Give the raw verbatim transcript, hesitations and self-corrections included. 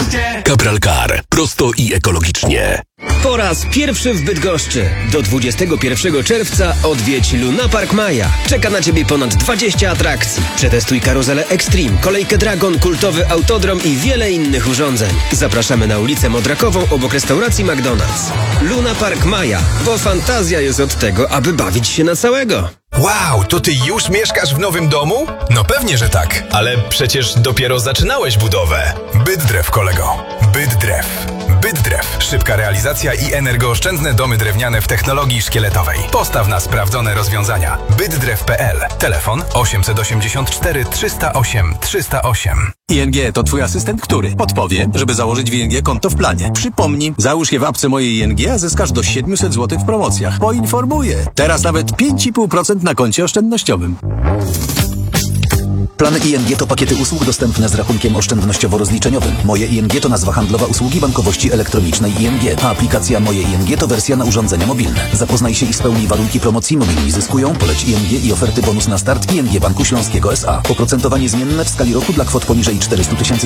Cabral Car. Prosto i ekologicznie. Po raz pierwszy w Bydgoszczy. Do dwudziestego pierwszego czerwca odwiedź Luna Park Maya. Czeka na Ciebie ponad dwadzieścia atrakcji. Przetestuj karuzelę Extreme, kolejkę Dragon, kultowy autodrom i wiele innych urządzeń. Zapraszamy na ulicę Modrakową obok restauracji McDonald's. Luna Park Maya, bo fantazja jest od tego, aby bawić się na całego. Wow, to ty już mieszkasz w nowym domu? No pewnie, że tak, ale przecież dopiero zaczynałeś budowę. Bydrew, kolego. Bydrew. Bydrew. Szybka realizacja i energooszczędne domy drewniane w technologii szkieletowej. Postaw na sprawdzone rozwiązania. bydrew kropka p l. Telefon osiem osiem cztery trzysta osiem trzysta osiem. I N G to twój asystent, który podpowie, żeby założyć w I N G konto w planie. Przypomnij, załóż je w apce mojej I N G, a zyskasz do siedemset złotych w promocjach. Poinformuję. Teraz nawet pięć i pół procent na koncie oszczędnościowym. Plany I N G to pakiety usług dostępne z rachunkiem oszczędnościowo-rozliczeniowym. Moje I N G to nazwa handlowa usługi bankowości elektronicznej I N G, a aplikacja Moje I N G to wersja na urządzenia mobilne. Zapoznaj się i spełnij warunki promocji. Mobilni zyskują, poleć I N G i oferty bonus na start I N G Banku Śląskiego S A. Oprocentowanie zmienne w skali roku dla kwot poniżej czterysta tysięcy